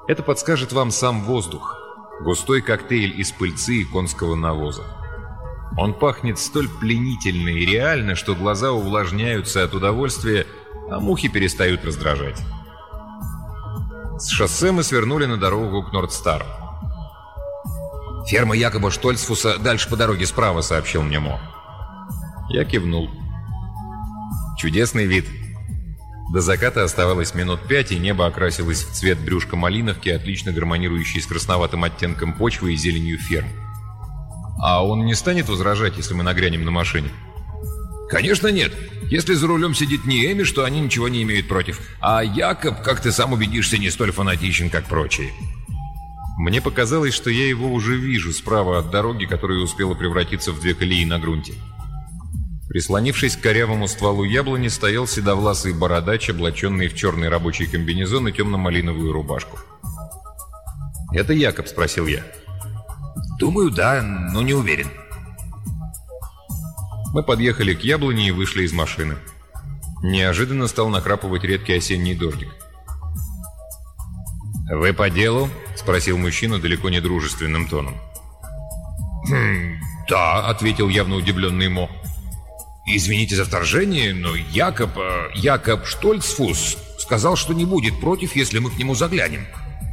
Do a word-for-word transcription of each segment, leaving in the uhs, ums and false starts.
Это подскажет вам сам воздух. Густой коктейль из пыльцы и конского навоза. Он пахнет столь пленительно и реально, что глаза увлажняются от удовольствия, а мухи перестают раздражать. С шоссе мы свернули на дорогу к Нордстару. «Ферма Якоба Штольцфуса дальше по дороге справа», — сообщил мне Мо. Я кивнул. Чудесный вид. До заката оставалось минут пять, и небо окрасилось в цвет брюшка малиновки, отлично гармонирующей с красноватым оттенком почвы и зеленью ферм. А он не станет возражать, если мы нагрянем на машине? «Конечно нет. Если за рулем сидит не Эмиш, то они ничего не имеют против. А Якоб, как ты сам убедишься, не столь фанатичен, как прочие». Мне показалось, что я его уже вижу справа от дороги, которая успела превратиться в две колеи на грунте. Прислонившись к корявому стволу яблони, стоял седовласый бородач, облаченный в черный рабочий комбинезон и темно-малиновую рубашку. «Это Якоб?» — спросил я. «Думаю, да, но не уверен». Мы подъехали к яблоне и вышли из машины. Неожиданно стал накрапывать редкий осенний дождик. «Вы по делу?» — спросил мужчина далеко не дружественным тоном. «Хм, да», — ответил явно удивленный Мо. «Извините за вторжение, но Якоб, э, Якоб Штольцфус сказал, что не будет против, если мы к нему заглянем».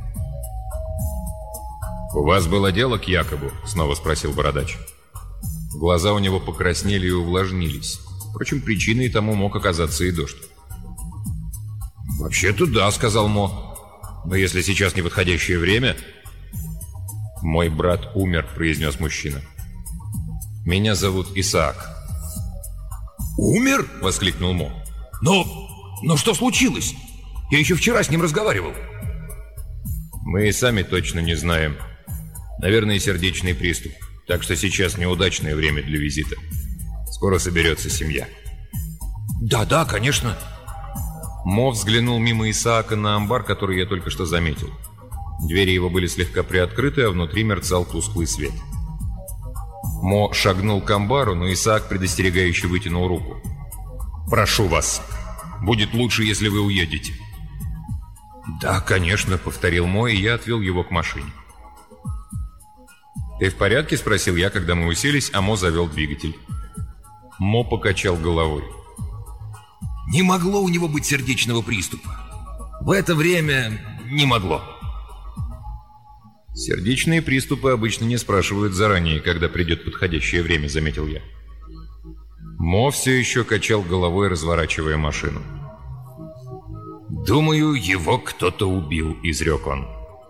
«У вас было дело к Якобу?» — снова спросил бородач. Глаза у него покраснели и увлажнились. Впрочем, причиной тому мог оказаться и дождь. «Вообще-то да», — сказал Мо. «Но если сейчас неподходящее время...» «Мой брат умер», — произнес мужчина. «Меня зовут Исаак». «Умер?» — воскликнул Мо. «Но... но что случилось? Я еще вчера с ним разговаривал». «Мы и сами точно не знаем. Наверное, сердечный приступ. Так что сейчас неудачное время для визита. Скоро соберется семья». «Да-да, конечно». Мо взглянул мимо Исаака на амбар, который я только что заметил. Двери его были слегка приоткрыты, а внутри мерцал тусклый свет. Мо шагнул к амбару, но Исаак предостерегающе вытянул руку. «Прошу вас, будет лучше, если вы уедете». «Да, конечно», — повторил Мо, и я отвел его к машине. «Ты в порядке?» — спросил я, когда мы уселись, а Мо завел двигатель. Мо покачал головой. «Не могло у него быть сердечного приступа. В это время не могло». «Сердечные приступы обычно не спрашивают заранее, когда придет подходящее время», — заметил я. Мо все еще качал головой, разворачивая машину. «Думаю, его кто-то убил», — изрек он.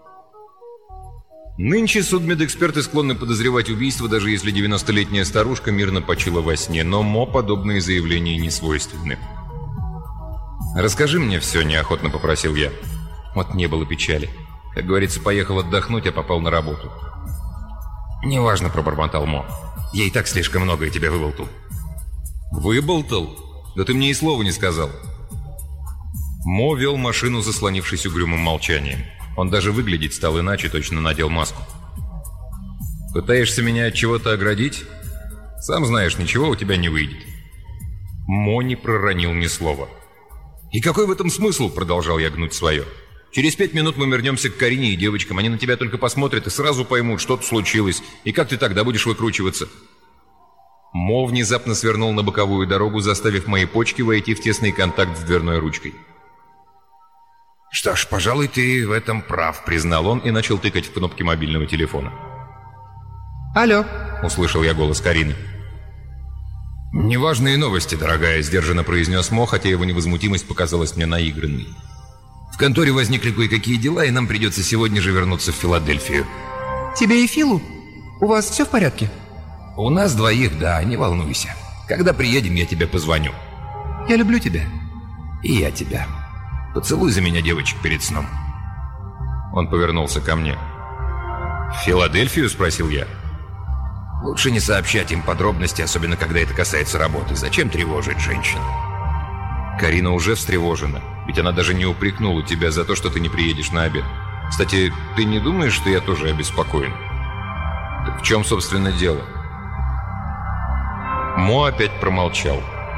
Нынче судмедэксперты склонны подозревать убийство, даже если девяностолетняя старушка мирно почила во сне, но Мо подобные заявления не свойственны. «Расскажи мне все», — неохотно попросил я. Вот не было печали. Как говорится, поехал отдохнуть, а попал на работу. «Неважно», — пробормотал Мо. «Я и так слишком многое тебя выболтал». «Выболтал? Да ты мне и слова не сказал». Мо вел машину, заслонившись угрюмым молчанием. Он даже выглядеть стал иначе, точно надел маску. «Пытаешься меня от чего-то оградить? Сам знаешь, ничего у тебя не выйдет». Мо не проронил ни слова. «И какой в этом смысл?» — продолжал я гнуть свое. «Через пять минут мы вернемся к Карине и девочкам. Они на тебя только посмотрят и сразу поймут, что-то случилось. И как ты тогда будешь выкручиваться?» Мо внезапно свернул на боковую дорогу, заставив мои почки войти в тесный контакт с дверной ручкой. «Что ж, пожалуй, ты в этом прав», — признал он и начал тыкать в кнопки мобильного телефона. «Алло», — услышал я голос Карины. «Неважные новости, дорогая», — сдержанно произнес Мо, хотя его невозмутимость показалась мне наигранной. «В конторе возникли кое-какие дела, и нам придется сегодня же вернуться в Филадельфию». «Тебе и Филу? У вас все в порядке?» «У нас двоих, да, не волнуйся. Когда приедем, я тебе позвоню». «Я люблю тебя». «И я тебя. Поцелуй за меня девочек перед сном». Он повернулся ко мне. «В Филадельфию?» — спросил я. «Лучше не сообщать им подробности, особенно когда это касается работы. Зачем тревожить женщин?» «Карина уже встревожена. Ведь она даже не упрекнула тебя за то, что ты не приедешь на обед. Кстати, ты не думаешь, что я тоже обеспокоен?» «Так в чем, собственно, дело?» Мо опять промолчал.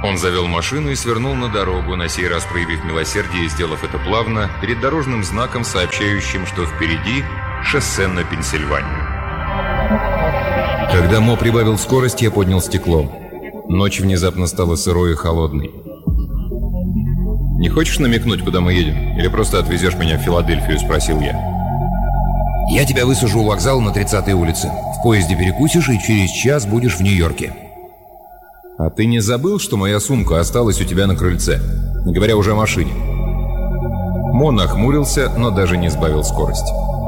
Он завел машину и свернул на дорогу, на сей раз проявив милосердие и сделав это плавно, перед дорожным знаком, сообщающим, что впереди шоссе на Пенсильванию. Когда Мо прибавил скорость, я поднял стекло. Ночь внезапно стала сырой и холодной. «Не хочешь намекнуть, куда мы едем? Или просто отвезешь меня в Филадельфию?» – спросил я. «Я тебя высажу у вокзала на тридцатой улице. В поезде перекусишь и через час будешь в Нью-Йорке». «А ты не забыл, что моя сумка осталась у тебя на крыльце? Не говоря уже о машине». Мо нахмурился, но даже не сбавил скорость.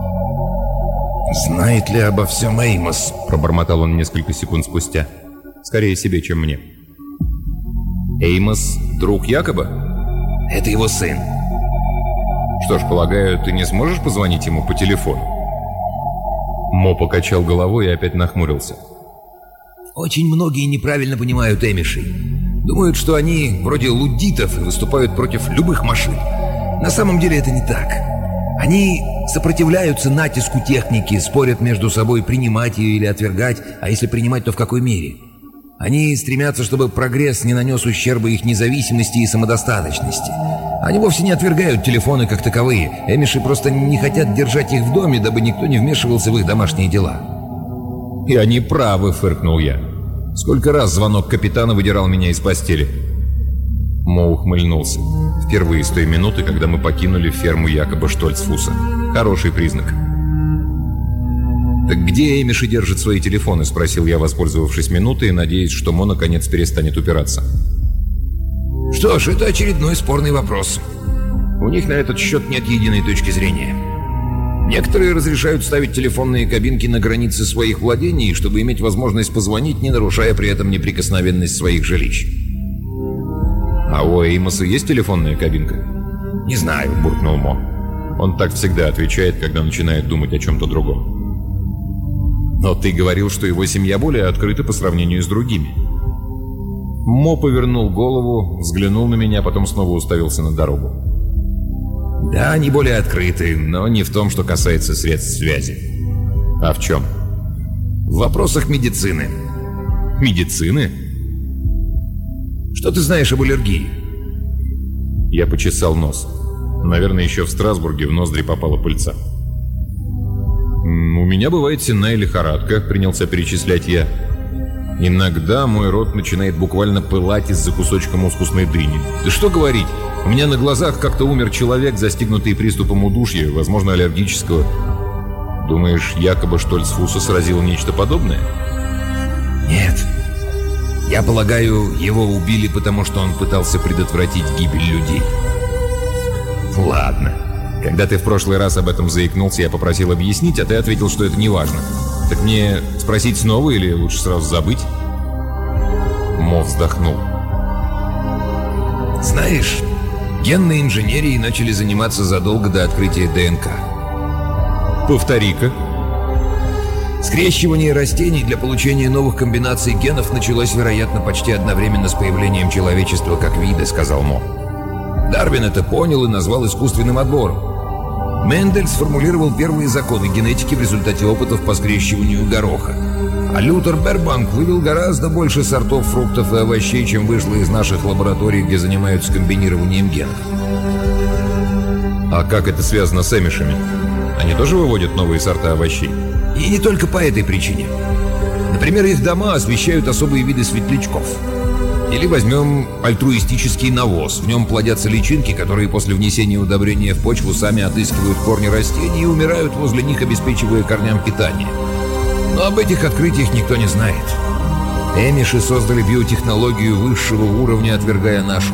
«Знает ли обо всем Эймос?» – пробормотал он несколько секунд спустя. Скорее себе, чем мне. «Эймос – друг Якоба?» «Это его сын». «Что ж, полагаю, ты не сможешь позвонить ему по телефону?» Мо покачал головой и опять нахмурился. «Очень многие неправильно понимают эмишей. Думают, что они вроде луддитов и выступают против любых машин. На самом деле это не так. Они сопротивляются натиску техники, спорят между собой, принимать ее или отвергать, а если принимать, то в какой мере. Они стремятся, чтобы прогресс не нанес ущерба их независимости и самодостаточности. Они вовсе не отвергают телефоны как таковые. Эмиши просто не хотят держать их в доме, дабы никто не вмешивался в их домашние дела». «И они правы», — фыркнул я. «Сколько раз звонок капитана выдирал меня из постели?» Мо ухмыльнулся. Впервые с той минуты, когда мы покинули ферму Якоба Штольцфуса. Хороший признак. «Так где эмиши держат свои телефоны?» — спросил я, воспользовавшись минутой, надеясь, что Мо наконец перестанет упираться. «Что ж, это очередной спорный вопрос. У них на этот счет нет единой точки зрения. Некоторые разрешают ставить телефонные кабинки на границе своих владений, чтобы иметь возможность позвонить, не нарушая при этом неприкосновенность своих жилищ». «А у Эймоса есть телефонная кабинка?» «Не знаю», — буркнул Мо. Он так всегда отвечает, когда начинает думать о чем-то другом. «Но ты говорил, что его семья более открыта по сравнению с другими». Мо повернул голову, взглянул на меня, потом снова уставился на дорогу. «Да, они более открыты, но не в том, что касается средств связи». «А в чем?» «В вопросах медицины». «Медицины?» «Что ты знаешь об аллергии?» Я почесал нос. Наверное, еще в Страсбурге в ноздри попала пыльца. «У меня бывает сенная лихорадка», — принялся перечислять я. «Иногда мой рот начинает буквально пылать из-за кусочка мускусной дыни. Да что говорить, у меня на глазах как-то умер человек, застигнутый приступом удушья, возможно, аллергического. Думаешь, Якоба Штольцфуса сразило нечто подобное?» «Нет. Я полагаю, его убили, потому что он пытался предотвратить гибель людей». «Ладно. Когда ты в прошлый раз об этом заикнулся, я попросил объяснить, а ты ответил, что это не важно. Так мне спросить снова или лучше сразу забыть?» Мо вздохнул. «Знаешь, генной инженерией начали заниматься задолго до открытия ДНК». «Повтори-ка». Скрещивание растений для получения новых комбинаций генов началось, вероятно, почти одновременно с появлением человечества как вида, сказал Мо. Дарвин это понял и назвал искусственным отбором. Мендель сформулировал первые законы генетики в результате опытов по скрещиванию гороха. А Лютер Бербанк вывел гораздо больше сортов фруктов и овощей, чем вышло из наших лабораторий, где занимаются комбинированием генов. А как это связано с эмишами? Они тоже выводят новые сорта овощей? И не только по этой причине. Например, их дома освещают особые виды светлячков. Или возьмем альтруистический навоз. В нем плодятся личинки, которые после внесения удобрения в почву сами отыскивают корни растений и умирают возле них, обеспечивая корням питание. Но об этих открытиях никто не знает. Эмиши создали биотехнологию высшего уровня, отвергая нашу.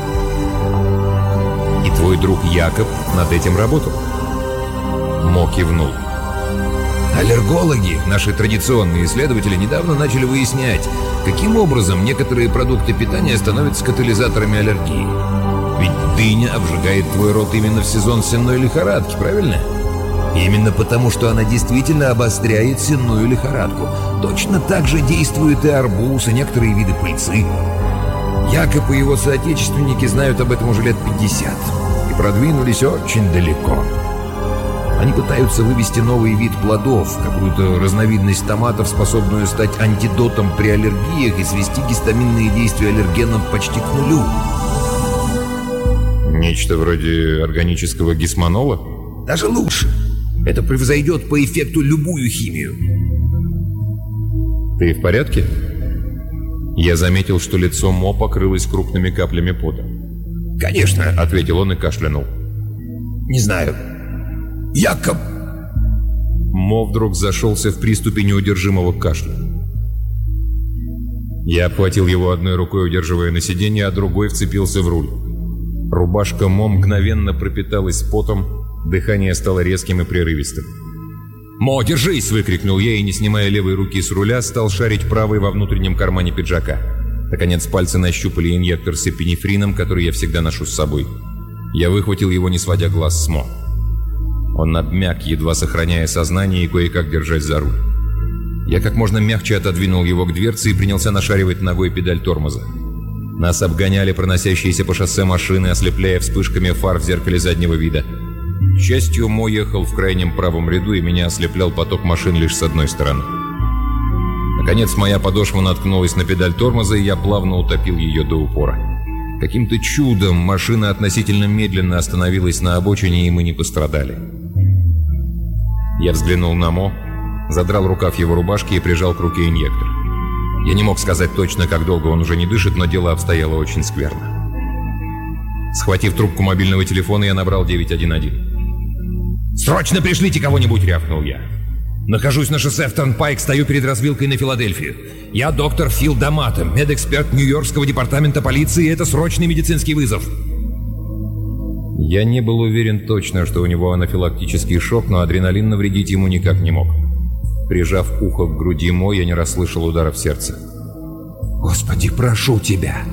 И твой друг Якоб над этим работал? Мо кивнул. Аллергологи, наши традиционные исследователи, недавно начали выяснять, каким образом некоторые продукты питания становятся катализаторами аллергии. Ведь дыня обжигает твой рот именно в сезон сенной лихорадки, правильно? Именно потому, что она действительно обостряет сенную лихорадку. Точно так же действует и арбуз, и некоторые виды пыльцы. Якоб и его соотечественники знают об этом уже лет пятьдесят и продвинулись очень далеко. Они пытаются вывести новый вид плодов, какую-то разновидность томатов, способную стать антидотом при аллергиях и свести гистаминные действия аллергенов почти к нулю. Нечто вроде органического гисманола? Даже лучше. Это превзойдет по эффекту любую химию. Ты в порядке? Я заметил, что лицо Мо покрылось крупными каплями пота. «Конечно», — ответил он и кашлянул. «Не знаю. Якоб...» Мо вдруг зашелся в приступе неудержимого кашля. Я обхватил его одной рукой, удерживая на сиденье, а другой вцепился в руль. Рубашка Мо мгновенно пропиталась потом, дыхание стало резким и прерывистым. «Мо, держись!» — выкрикнул я и, не снимая левой руки с руля, стал шарить правой во внутреннем кармане пиджака. Наконец пальцы нащупали инъектор с эпинефрином, который я всегда ношу с собой. Я выхватил его, не сводя глаз с Мо. Он обмяк, едва сохраняя сознание и кое-как держась за руль. Я как можно мягче отодвинул его к дверце и принялся нашаривать ногой педаль тормоза. Нас обгоняли проносящиеся по шоссе машины, ослепляя вспышками фар в зеркале заднего вида. К счастью, Мо ехал в крайнем правом ряду, и меня ослеплял поток машин лишь с одной стороны. Наконец, моя подошва наткнулась на педаль тормоза, и я плавно утопил ее до упора. Каким-то чудом машина относительно медленно остановилась на обочине, и мы не пострадали. Я взглянул на Мо, задрал рукав его рубашки и прижал к руке инъектор. Я не мог сказать точно, как долго он уже не дышит, но дело обстояло очень скверно. Схватив трубку мобильного телефона, я набрал девять один один. «Срочно пришлите кого-нибудь!» — рявкнул я. «Нахожусь на шоссе в Тернпайк, стою перед развилкой на Филадельфию. Я доктор Фил Дамато, медэксперт Нью-Йоркского департамента полиции, и это срочный медицинский вызов». Я не был уверен точно, что у него анафилактический шок, но адреналин навредить ему никак не мог. Прижав ухо к груди Мо, я не расслышал ударов сердца. «Господи, прошу тебя!»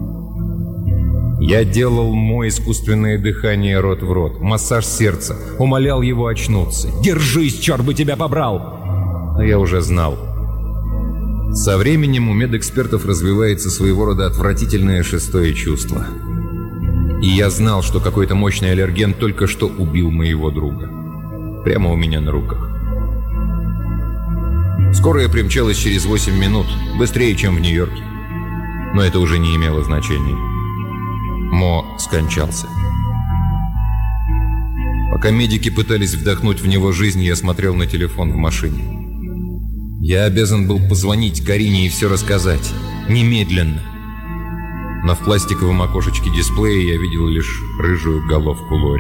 Я делал Мо искусственное дыхание рот в рот, массаж сердца, умолял его очнуться. «Держись, черт бы тебя побрал!» Но я уже знал. Со временем у медэкспертов развивается своего рода отвратительное шестое чувство. И я знал, что какой-то мощный аллерген только что убил моего друга. Прямо у меня на руках. Скорая примчалась через восемь минут, быстрее, чем в Нью-Йорке. Но это уже не имело значения. Мо скончался. Пока медики пытались вдохнуть в него жизнь, я смотрел на телефон в машине. Я обязан был позвонить Карине и все рассказать. Немедленно. Но в пластиковом окошечке дисплея я видел лишь рыжую головку Лори.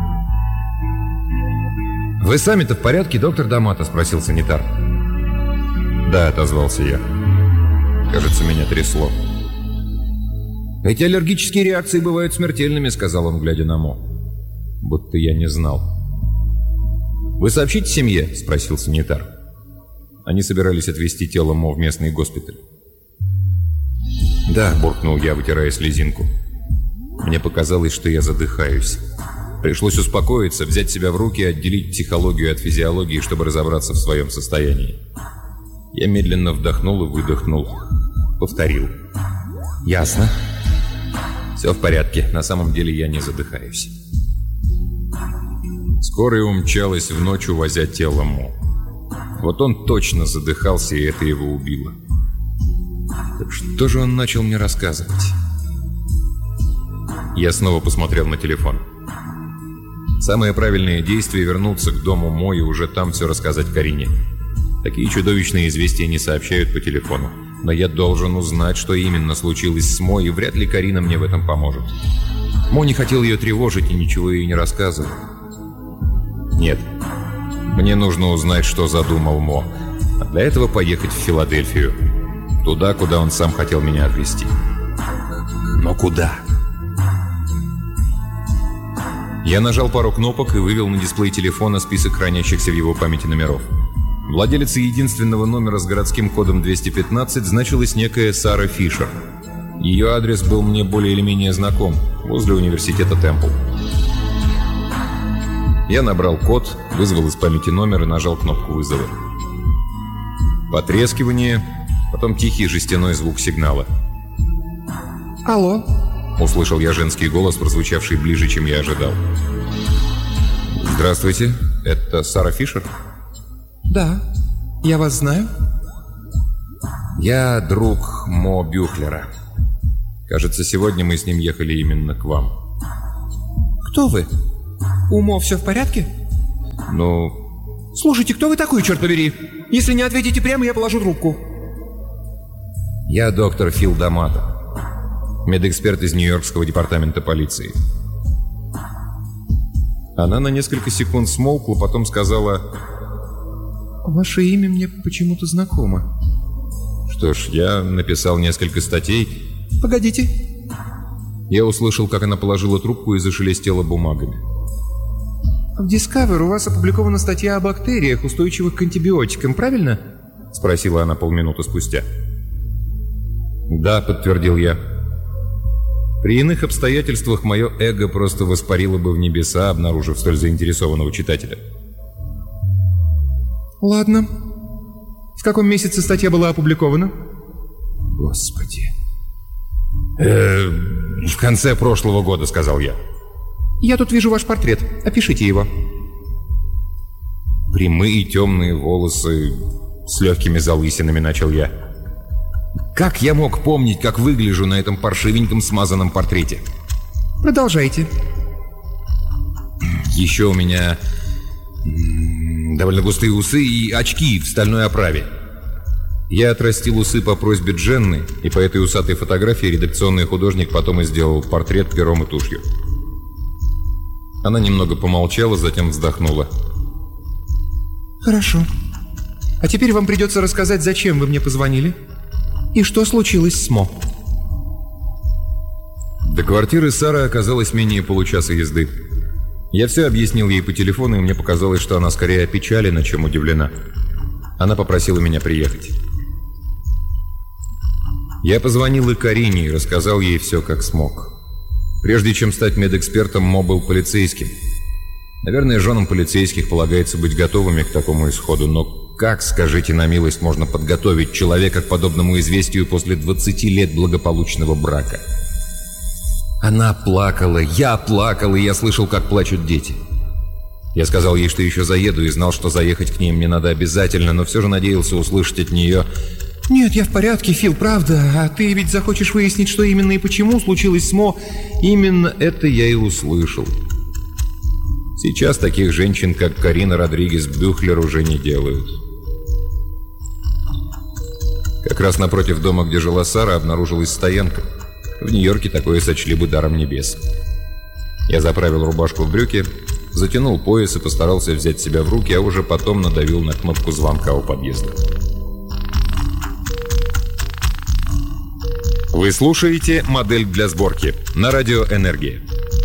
«Вы сами-то в порядке, доктор Дамато?» — спросил санитар. «Да», — отозвался я. Кажется, меня трясло. «Эти аллергические реакции бывают смертельными», — сказал он, глядя на Мо. Будто я не знал. «Вы сообщите семье?» — спросил санитар. Они собирались отвезти тело Мо в местный госпиталь. «Да», — буркнул я, вытирая слезинку. Мне показалось, что я задыхаюсь. Пришлось успокоиться, взять себя в руки и отделить психологию от физиологии, чтобы разобраться в своем состоянии. Я медленно вдохнул и выдохнул. Повторил. «Ясно. Все в порядке. На самом деле я не задыхаюсь». Скорая умчалась в ночь, увозя тело Мо. Вот он точно задыхался, и это его убило. Так что же он начал мне рассказывать? Я снова посмотрел на телефон. Самое правильное действие — вернуться к дому Мо и уже там все рассказать Карине. Такие чудовищные известия не сообщают по телефону. Но я должен узнать, что именно случилось с Мо, и вряд ли Карина мне в этом поможет. Мо не хотел ее тревожить и ничего ей не рассказывал. Нет, мне нужно узнать, что задумал Мо. А для этого поехать в Филадельфию. Туда, куда он сам хотел меня отвезти. Но куда? Я нажал пару кнопок и вывел на дисплей телефона список хранящихся в его памяти номеров. Владелицей единственного номера с городским кодом двести пятнадцать значилась некая Сара Фишер. Ее адрес был мне более или менее знаком, возле университета Темпл. Я набрал код, вызвал из памяти номер и нажал кнопку вызова. Потрескивание, потом тихий жестяной звук сигнала. «Алло?» — услышал я женский голос, прозвучавший ближе, чем я ожидал. «Здравствуйте, это Сара Фишер? Да. Я вас знаю? Я друг Мо Бюхлера. Кажется, сегодня мы с ним ехали именно к вам. Кто вы? У Мо все в порядке? Ну... Слушайте, кто вы такой, черт побери? Если не ответите прямо, я положу трубку. Я доктор Фил Дамато, медэксперт из Нью-Йоркского департамента полиции. Она на несколько секунд смолкла, потом сказала: «Ваше имя мне почему-то знакомо». Что ж, я написал несколько статей. Погодите. Я услышал, как она положила трубку и зашелестела бумагами. В Discover у вас опубликована статья о бактериях, устойчивых к антибиотикам, правильно? Спросила она полминуты спустя. Да, подтвердил я. При иных обстоятельствах мое эго просто воспарило бы в небеса, обнаружив столь заинтересованного читателя. Ладно. В каком месяце статья была опубликована? Господи. Э, в конце прошлого года, сказал я. Я тут вижу ваш портрет. Опишите его. Прямые темные волосы с легкими залысинами, начал я. Как я мог помнить, как выгляжу на этом паршивеньком смазанном портрете? Продолжайте. Еще у меня довольно густые усы и очки в стальной оправе. Я отрастил усы по просьбе Дженны, и по этой усатой фотографии редакционный художник потом и сделал портрет пером и тушью. Она немного помолчала, затем вздохнула. Хорошо. А теперь вам придется рассказать, зачем вы мне позвонили и что случилось с Мо. До квартиры Сары оказалось менее получаса езды. Я все объяснил ей по телефону, и мне показалось, что она скорее опечалена, чем удивлена. Она попросила меня приехать. Я позвонил и Карине и рассказал ей все, как смог. Прежде чем стать медэкспертом, Мо был полицейским. Наверное, женам полицейских полагается быть готовыми к такому исходу, но как, скажите на милость, можно подготовить человека к подобному известию после двадцати лет благополучного брака? Она плакала, я плакал, и я слышал, как плачут дети. Я сказал ей, что еще заеду, и знал, что заехать к ней мне надо обязательно, но все же надеялся услышать от нее: «Нет, я в порядке, Фил, правда. А ты ведь захочешь выяснить, что именно и почему случилось с Мо». Именно это я и услышал. Сейчас таких женщин, как Карина Родригес Бюхлер, уже не делают. Как раз напротив дома, где жила Сара, обнаружилась стоянка. В Нью-Йорке такое сочли бы даром небес. Я заправил рубашку в брюки, затянул пояс и постарался взять себя в руки, а уже потом надавил на кнопку звонка у подъезда. Вы слушаете «Модель для сборки» на радио «Энергия».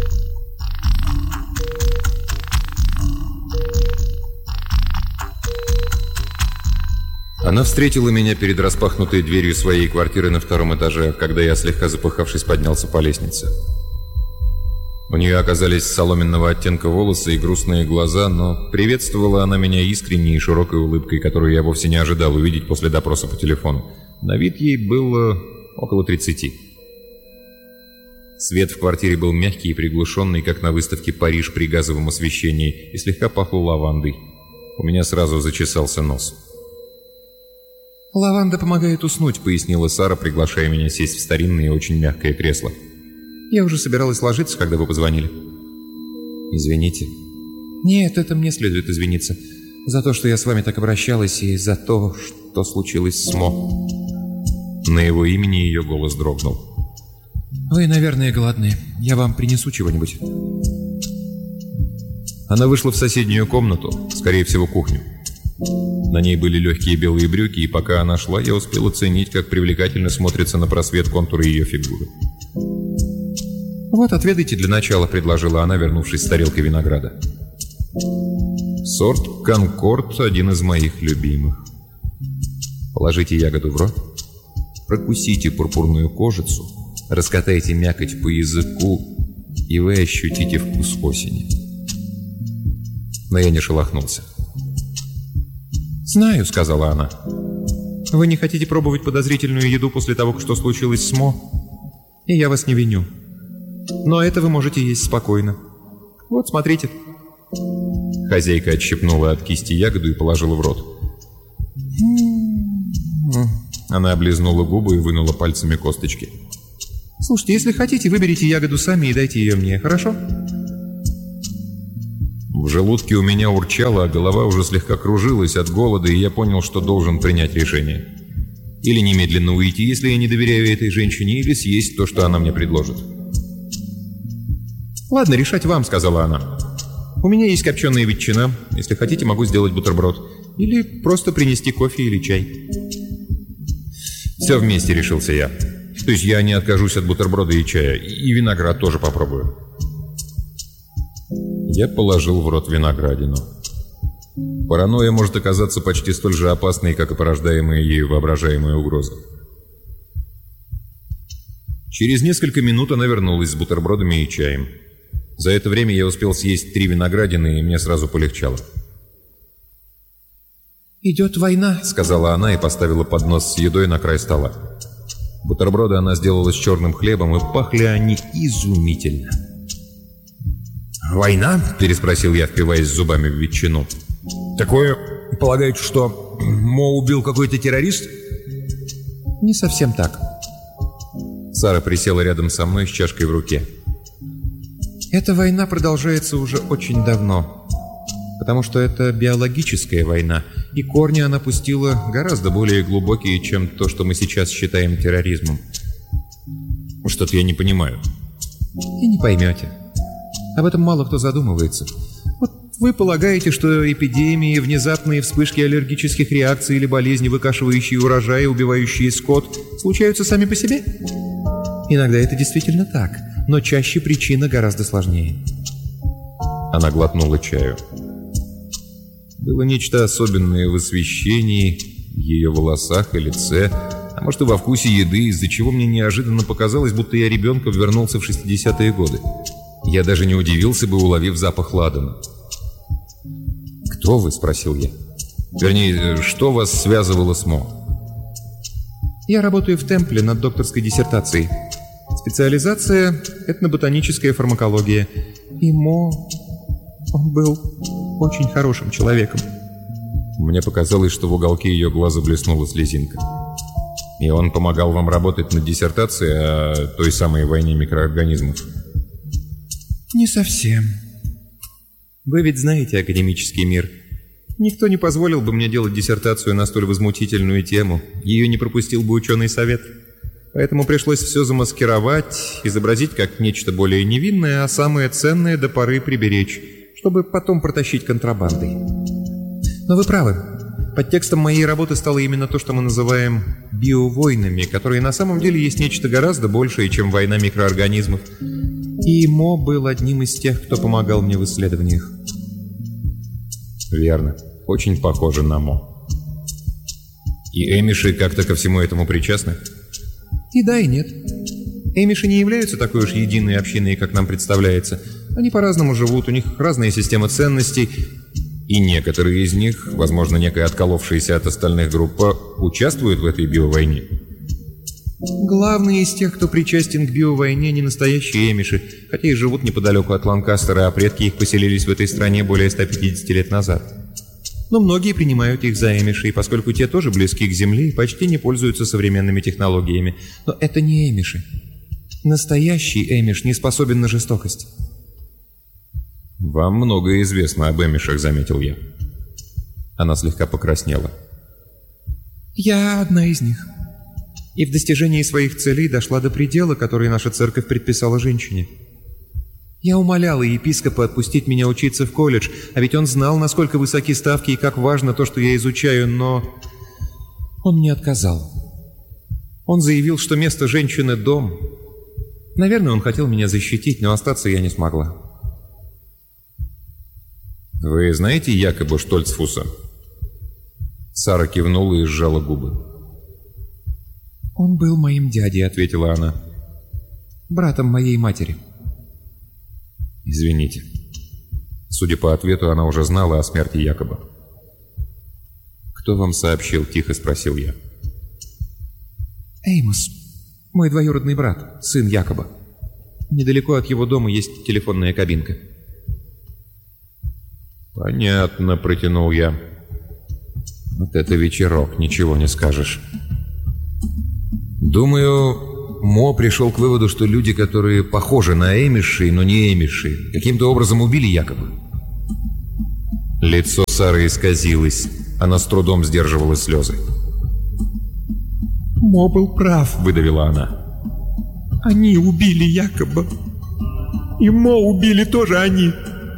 Она встретила меня перед распахнутой дверью своей квартиры на втором этаже, когда я, слегка запыхавшись, поднялся по лестнице. У нее оказались соломенного оттенка волосы и грустные глаза, но приветствовала она меня искренней и широкой улыбкой, которую я вовсе не ожидал увидеть после допроса по телефону. На вид ей было около тридцати. Свет в квартире был мягкий и приглушенный, как на выставке «Париж» при газовом освещении, и слегка пахло лавандой. У меня сразу зачесался нос. «Лаванда помогает уснуть», — пояснила Сара, приглашая меня сесть в старинное и очень мягкое кресло. «Я уже собиралась ложиться, когда вы позвонили». «Извините». «Нет, это мне следует извиниться. За то, что я с вами так обращалась, и за то, что случилось с Мо». На его имени ее голос дрогнул. «Вы, наверное, голодны. Я вам принесу чего-нибудь». Она вышла в соседнюю комнату, скорее всего, кухню. На ней были легкие белые брюки, и пока она шла, я успел оценить, как привлекательно смотрится на просвет контуры ее фигуры. «Вот, отведайте для начала», — предложила она, вернувшись с тарелкой винограда. Сорт «Конкорд» — один из моих любимых. Положите ягоду в рот, прокусите пурпурную кожицу, раскатайте мякоть по языку, и вы ощутите вкус осени. Но я не шелохнулся. «Знаю», — сказала она. «Вы не хотите пробовать подозрительную еду после того, что случилось с Мо, и я вас не виню. Но это вы можете есть спокойно. Вот, смотрите». Хозяйка отщипнула от кисти ягоду и положила в рот. Она облизнула губы и вынула пальцами косточки. «Слушайте, если хотите, выберите ягоду сами и дайте ее мне, хорошо?» В желудке у меня урчало, а голова уже слегка кружилась от голода, и я понял, что должен принять решение. Или немедленно уйти, если я не доверяю этой женщине, или съесть то, что она мне предложит. «Ладно, решать вам», — сказала она. «У меня есть копченая ветчина. Если хотите, могу сделать бутерброд. Или просто принести кофе или чай». «Все вместе», — решился я. «То есть я не откажусь от бутерброда и чая, и виноград тоже попробую». Я положил в рот виноградину. Паранойя может оказаться почти столь же опасной, как и порождаемая ею воображаемая угроза. Через несколько минут она вернулась с бутербродами и чаем. За это время я успел съесть три виноградины, и мне сразу полегчало. «Идет война», — сказала она и поставила поднос с едой на край стола. Бутерброды она сделала с черным хлебом, и пахли они изумительно. «Война?» — переспросил я, впиваясь зубами в ветчину. «Такое, полагаете, что Мо убил какой-то террорист?» «Не совсем так». Сара присела рядом со мной с чашкой в руке. «Эта война продолжается уже очень давно, потому что это биологическая война, и корни она пустила гораздо более глубокие, чем то, что мы сейчас считаем терроризмом». «Что-то я не понимаю». «И не поймете. Об этом мало кто задумывается. Вот вы полагаете, что эпидемии, внезапные вспышки аллергических реакций или болезни, выкашивающие урожай, убивающие скот, случаются сами по себе? Иногда это действительно так, но чаще причина гораздо сложнее». Она глотнула чаю. Было нечто особенное в освещении, ее волосах и лице, а может и во вкусе еды, из-за чего мне неожиданно показалось, будто я ребенком вернулся в шестидесятые годы. Я даже не удивился бы, уловив запах ладана. «Кто вы?» — спросил я. Вернее, что вас связывало с Мо? «Я работаю в Темпле над докторской диссертацией. Специализация — этноботаническая фармакология. И Мо... он был очень хорошим человеком». Мне показалось, что в уголке ее глаза блеснула слезинка. «И он помогал вам работать над диссертацией о той самой войне микроорганизмов?» «Не совсем. Вы ведь знаете академический мир. Никто не позволил бы мне делать диссертацию на столь возмутительную тему. Ее не пропустил бы ученый совет. Поэтому пришлось все замаскировать, изобразить как нечто более невинное, а самое ценное до поры приберечь, чтобы потом протащить контрабандой. Но вы правы. Под текстом моей работы стало именно то, что мы называем биовойнами, которые на самом деле есть нечто гораздо большее, чем война микроорганизмов. И Мо был одним из тех, кто помогал мне в исследованиях». «Верно. Очень похоже на Мо. И эмиши как-то ко всему этому причастны?» «И да, и нет. Эмиши не являются такой уж единой общиной, как нам представляется. Они по-разному живут, у них разная система ценностей. И некоторые из них, возможно, некая отколовшаяся от остальных группа, участвуют в этой биовойне?» «Главные из тех, кто причастен к биовойне, не настоящие эмиши, хотя и живут неподалеку от Ланкастера, а предки их поселились в этой стране более ста пятидесяти лет назад. Но многие принимают их за эмишей, поскольку те тоже близки к Земле и почти не пользуются современными технологиями. Но это не эмиши. Настоящий эмиш не способен на жестокость». «Вам многое известно об эмишах», — заметил я. Она слегка покраснела. «Я одна из них. И в достижении своих целей дошла до предела, который наша церковь предписала женщине. Я умоляла епископа отпустить меня учиться в колледж, а ведь он знал, насколько высоки ставки и как важно то, что я изучаю, но он мне отказал. Он заявил, что место женщины — дом. Наверное, он хотел меня защитить, но остаться я не смогла». «Вы знаете Якоба Штольцфуса?» Сара кивнула и сжала губы. «Он был моим дядей», — ответила она. «Братом моей матери». «Извините». Судя по ответу, она уже знала о смерти Якоба. «Кто вам сообщил?» — тихо спросил я. «Эймос, мой двоюродный брат, сын Якоба. Недалеко от его дома есть телефонная кабинка». «Понятно», — протянул я. «Вот это вечерок, ничего не скажешь». Думаю, Мо пришел к выводу, что люди, которые похожи на Эмиши, но не Эмиши, каким-то образом убили якобы. Лицо Сары исказилось. Она с трудом сдерживала слезы. «Мо был прав», — выдавила она. «Они убили якобы. И Мо убили тоже они».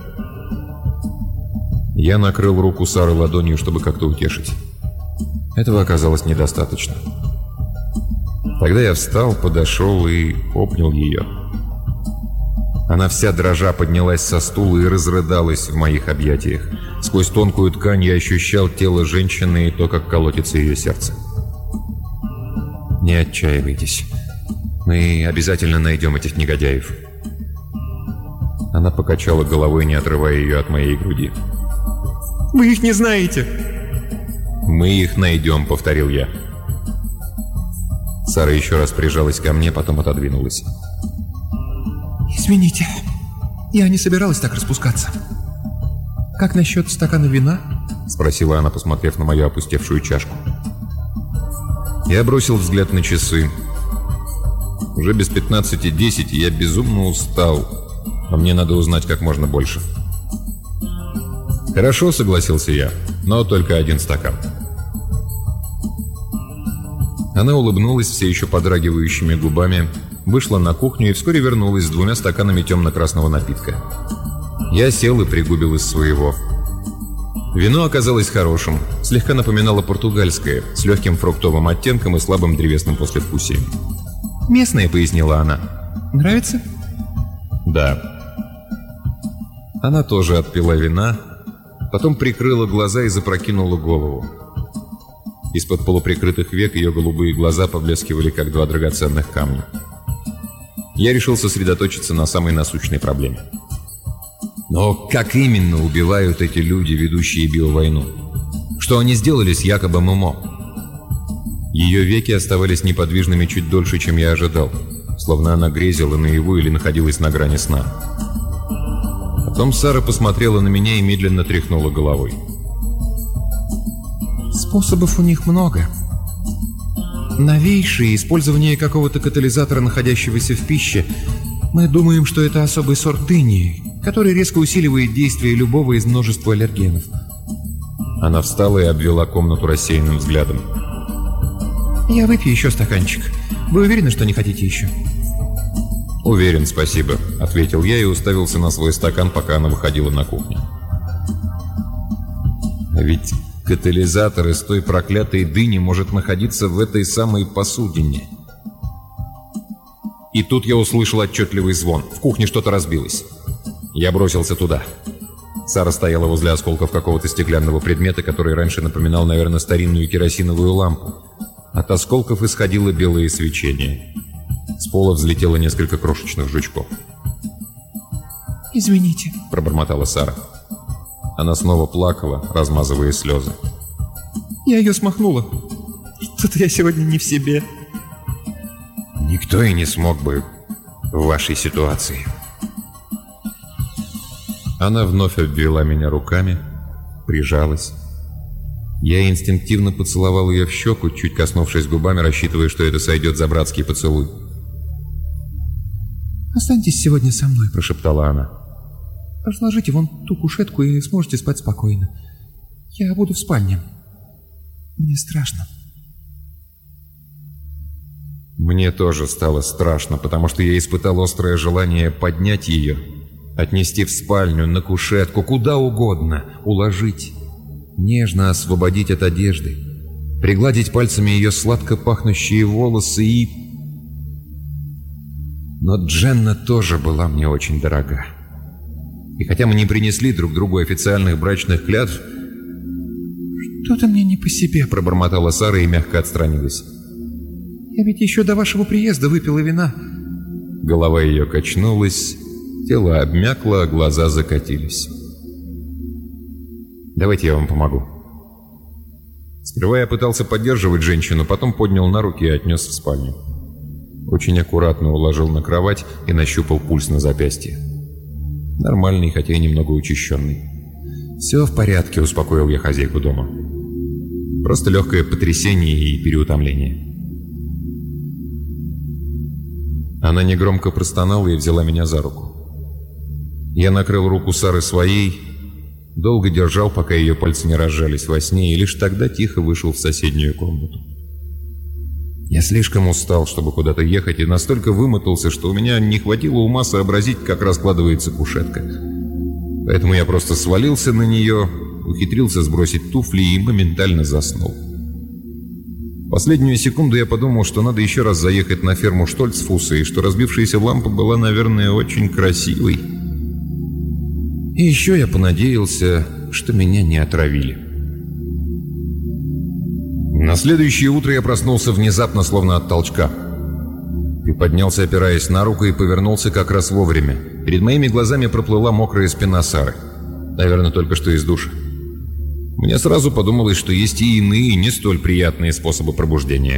Я накрыл руку Сары ладонью, чтобы как-то утешить. Этого оказалось недостаточно. Тогда я встал, подошел и обнял ее. Она вся дрожа поднялась со стула и разрыдалась в моих объятиях. Сквозь тонкую ткань я ощущал тело женщины и то, как колотится ее сердце. «Не отчаивайтесь. Мы обязательно найдем этих негодяев». Она покачала головой, не отрывая ее от моей груди. «Вы их не знаете!» «Мы их найдем», — повторил я. Сара еще раз прижалась ко мне, потом отодвинулась. «Извините, я не собиралась так распускаться. Как насчет стакана вина?» — спросила она, посмотрев на мою опустевшую чашку. Я бросил взгляд на часы. Уже без пятнадцати десять, и я безумно устал, а мне надо узнать как можно больше. «Хорошо», — согласился я, — «но только один стакан». Она улыбнулась все еще подрагивающими губами, вышла на кухню и вскоре вернулась с двумя стаканами темно-красного напитка. Я сел и пригубил из своего. Вино оказалось хорошим, слегка напоминало португальское, с легким фруктовым оттенком и слабым древесным послевкусием. «Местное», — пояснила она. «Нравится?» «Да». Она тоже отпила вина, потом прикрыла глаза и запрокинула голову. Из-под полуприкрытых век ее голубые глаза поблескивали, как два драгоценных камня. Я решил сосредоточиться на самой насущной проблеме. Но как именно убивают эти люди, ведущие биовойну? Что они сделали с Якобом Мо? Ее веки оставались неподвижными чуть дольше, чем я ожидал, словно она грезила наяву или находилась на грани сна. Потом Сара посмотрела на меня и медленно тряхнула головой. «Способов у них много. Новейшее использование какого-то катализатора, находящегося в пище. Мы думаем, что это особый сорт дыни, который резко усиливает действие любого из множества аллергенов». Она встала и обвела комнату рассеянным взглядом. «Я выпью еще стаканчик. Вы уверены, что не хотите еще?» «Уверен, спасибо», — ответил я и уставился на свой стакан, пока она выходила на кухню. А ведь катализатор из той проклятой дыни может находиться в этой самой посудине. И тут я услышал отчетливый звон. В кухне что-то разбилось. Я бросился туда. Сара стояла возле осколков какого-то стеклянного предмета, который раньше напоминал, наверное, старинную керосиновую лампу. От осколков исходило белое свечение. С пола взлетело несколько крошечных жучков. «Извините», — пробормотала Сара. Она снова плакала, размазывая слезы. «Я ее смахнула. Что-то я сегодня не в себе». «Никто и не смог бы в вашей ситуации». Она вновь обвела меня руками, прижалась. Я инстинктивно поцеловал ее в щеку, чуть коснувшись губами, рассчитывая, что это сойдет за братский поцелуй. «Останьтесь сегодня со мной», — прошептала она. «Разложите вон ту кушетку и сможете спать спокойно. Я буду в спальне. Мне страшно». Мне тоже стало страшно, потому что я испытал острое желание поднять ее, отнести в спальню, на кушетку, куда угодно, уложить, нежно освободить от одежды, пригладить пальцами ее сладко пахнущие волосы и... Но Дженна тоже была мне очень дорога. И хотя мы не принесли друг другу официальных брачных клятв... «Что-то мне не по себе», — пробормотала Сара и мягко отстранилась. «Я ведь еще до вашего приезда выпила вина». Голова ее качнулась, тело обмякло, а глаза закатились. «Давайте я вам помогу». Сперва я пытался поддерживать женщину, потом поднял на руки и отнес в спальню. Очень аккуратно уложил на кровать и нащупал пульс на запястье. Нормальный, хотя и немного учащенный. «Все в порядке», — успокоил я хозяйку дома. «Просто легкое потрясение и переутомление». Она негромко простонала и взяла меня за руку. Я накрыл руку Сары своей, долго держал, пока ее пальцы не разжались во сне, и лишь тогда тихо вышел в соседнюю комнату. Я слишком устал, чтобы куда-то ехать, и настолько вымотался, что у меня не хватило ума сообразить, как раскладывается кушетка. Поэтому я просто свалился на нее, ухитрился сбросить туфли и моментально заснул. В последнюю секунду я подумал, что надо еще раз заехать на ферму Штольцфуса, и что разбившаяся лампа была, наверное, очень красивой. И еще я понадеялся, что меня не отравили. На следующее утро я проснулся внезапно, словно от толчка. Приподнялся, опираясь на руку, и повернулся как раз вовремя. Перед моими глазами проплыла мокрая спина Сары. Наверное, только что из душа. Мне сразу подумалось, что есть и иные, не столь приятные способы пробуждения.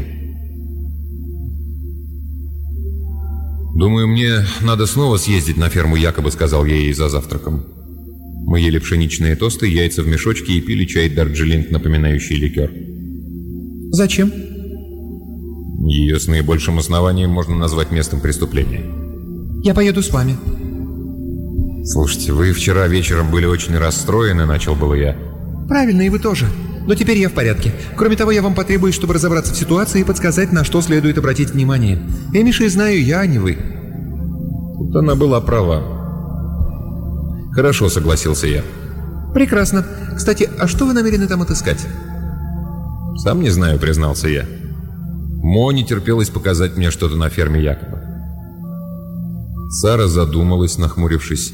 «Думаю, мне надо снова съездить на ферму Якоба», — сказал я ей за завтраком. Мы ели пшеничные тосты, яйца в мешочке и пили чай Дарджилинг, напоминающий ликер. «Зачем?» Ее с наибольшим основанием можно назвать местом преступления. «Я поеду с вами». «Слушайте, вы вчера вечером были очень расстроены», — начал было я. «Правильно, и вы тоже. Но теперь я в порядке. Кроме того, я вам потребуюсь, чтобы разобраться в ситуации и подсказать, на что следует обратить внимание. Эмиши знаю я, а не вы». Тут она была права. «Хорошо», — согласился я. «Прекрасно. Кстати, а что вы намерены там отыскать?» «Сам не знаю», — признался я. Мо не терпелось показать мне что-то на ферме Якоба. Сара задумалась, нахмурившись.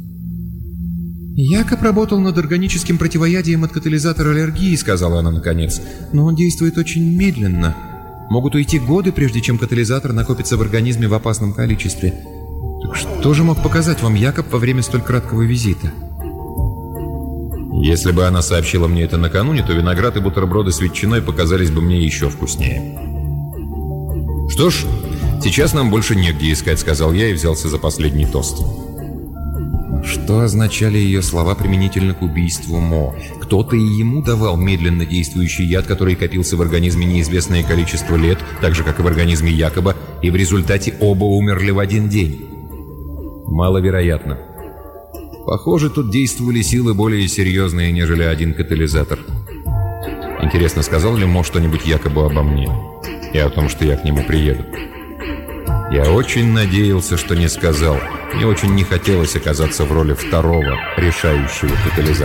«Якоб работал над органическим противоядием от катализатора аллергии», — сказала она наконец. «Но он действует очень медленно. Могут уйти годы, прежде чем катализатор накопится в организме в опасном количестве. Так что же мог показать вам Якоб во время столь краткого визита?» Если бы она сообщила мне это накануне, то виноград и бутерброды с ветчиной показались бы мне еще вкуснее. «Что ж, сейчас нам больше негде искать», — сказал я и взялся за последний тост. Что означали ее слова применительно к убийству Мо? Кто-то и ему давал медленно действующий яд, который копился в организме неизвестное количество лет, так же, как и в организме Якоба, и в результате оба умерли в один день. Маловероятно. Похоже, тут действовали силы более серьезные, нежели один катализатор. Интересно, сказал ли Мо что-нибудь Якобу обо мне? И о том, что я к нему приеду? Я очень надеялся, что не сказал. Мне очень не хотелось оказаться в роли второго решающего катализатора.